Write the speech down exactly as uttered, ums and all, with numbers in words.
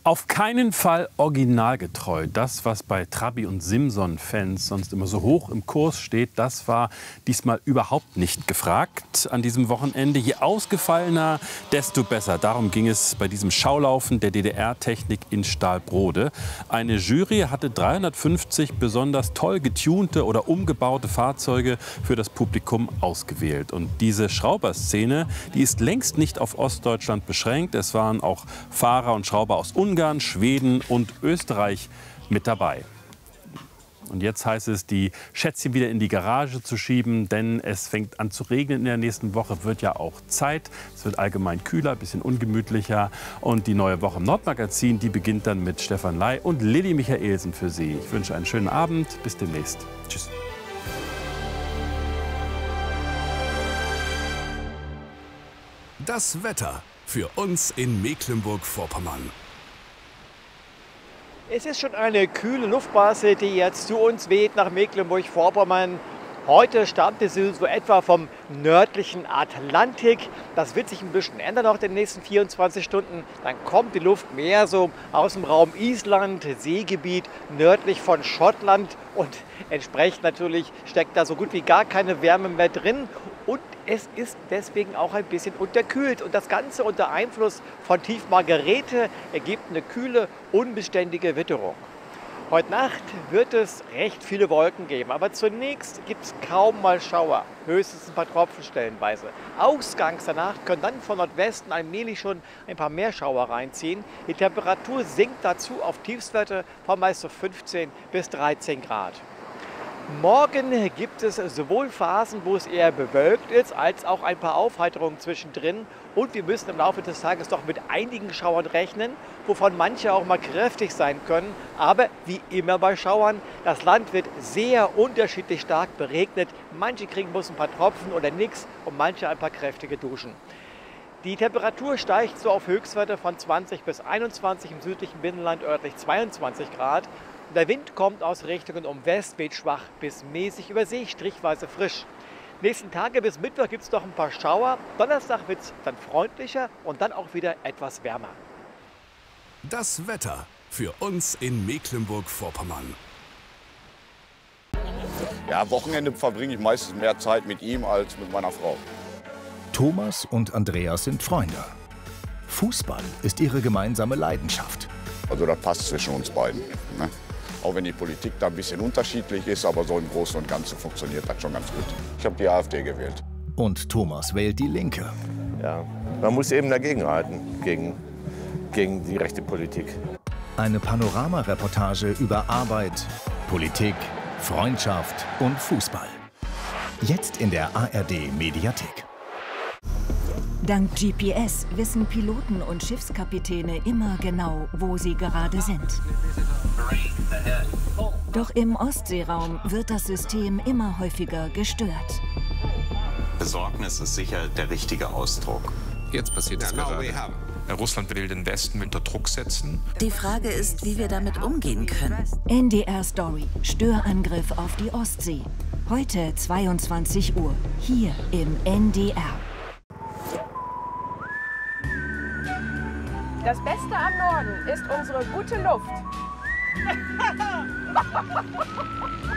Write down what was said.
Auf keinen Fall originalgetreu. Das, was bei Trabi und Simson-Fans sonst immer so hoch im Kurs steht, das war diesmal überhaupt nicht gefragt an diesem Wochenende. Je ausgefallener, desto besser. Darum ging es bei diesem Schaulaufen der D D R-Technik in Stahlbrode. Eine Jury hatte dreihundertfünfzig besonders toll getunte oder umgebaute Fahrzeuge für das Publikum ausgewählt. Und diese Schrauberszene, die ist längst nicht auf Ostdeutschland beschränkt. Es waren auch Fahrer und Schrauber aus Ungarn, Schweden und Österreich mit dabei. Und jetzt heißt es, die Schätzchen wieder in die Garage zu schieben, denn es fängt an zu regnen in der nächsten Woche, wird ja auch Zeit. Es wird allgemein kühler, ein bisschen ungemütlicher. Und die neue Woche im Nordmagazin, die beginnt dann mit Stefan Ley und Lilly Michaelsen für Sie. Ich wünsche einen schönen Abend, bis demnächst. Tschüss. Das Wetter für uns in Mecklenburg-Vorpommern. Es ist schon eine kühle Luftmasse, die jetzt zu uns weht nach Mecklenburg-Vorpommern. Heute stammt sie so etwa vom nördlichen Atlantik. Das wird sich ein bisschen ändern noch in den nächsten vierundzwanzig Stunden. Dann kommt die Luft mehr so aus dem Raum Island, Seegebiet nördlich von Schottland. Und entsprechend natürlich steckt da so gut wie gar keine Wärme mehr drin. Und es ist deswegen auch ein bisschen unterkühlt. Und das Ganze unter Einfluss von Tief Margarete ergibt eine kühle, unbeständige Witterung. Heute Nacht wird es recht viele Wolken geben, aber zunächst gibt es kaum mal Schauer, höchstens ein paar Tropfen stellenweise. Ausgangs der Nacht können dann von Nordwesten allmählich schon ein paar mehr Schauer reinziehen. Die Temperatur sinkt dazu auf Tiefstwerte von meist so fünfzehn bis dreizehn Grad. Morgen gibt es sowohl Phasen, wo es eher bewölkt ist, als auch ein paar Aufheiterungen zwischendrin. Und wir müssen im Laufe des Tages doch mit einigen Schauern rechnen, wovon manche auch mal kräftig sein können. Aber wie immer bei Schauern, das Land wird sehr unterschiedlich stark beregnet. Manche kriegen bloß ein paar Tropfen oder nichts und manche ein paar kräftige Duschen. Die Temperatur steigt so auf Höchstwerte von zwanzig bis einundzwanzig, im südlichen Binnenland örtlich zweiundzwanzig Grad. Der Wind kommt aus Richtungen um West, weht schwach bis mäßig über See, strichweise frisch. Nächsten Tage bis Mittwoch gibt es noch ein paar Schauer. Donnerstag wird es dann freundlicher und dann auch wieder etwas wärmer. Das Wetter für uns in Mecklenburg-Vorpommern. Ja, Wochenende verbringe ich meistens mehr Zeit mit ihm als mit meiner Frau. Thomas und Andreas sind Freunde. Fußball ist ihre gemeinsame Leidenschaft. Also das passt zwischen uns beiden. Ne? Auch wenn die Politik da ein bisschen unterschiedlich ist, aber so im Großen und Ganzen funktioniert das schon ganz gut. Ich habe die AfD gewählt. Und Thomas wählt die Linke. Ja, man muss eben dagegenhalten, gegen, gegen die rechte Politik. Eine Panoramareportage über Arbeit, Politik, Freundschaft und Fußball. Jetzt in der A R D-Mediathek. Dank G P S wissen Piloten und Schiffskapitäne immer genau, wo sie gerade sind. Doch im Ostseeraum wird das System immer häufiger gestört. Besorgnis ist sicher der richtige Ausdruck. Jetzt passiert es gerade. Russland will den Westen unter Druck setzen. Die Frage ist, wie wir damit umgehen können. N D R Story. Störangriff auf die Ostsee. Heute zweiundzwanzig Uhr. Hier im N D R. Das Beste am Norden ist unsere gute Luft.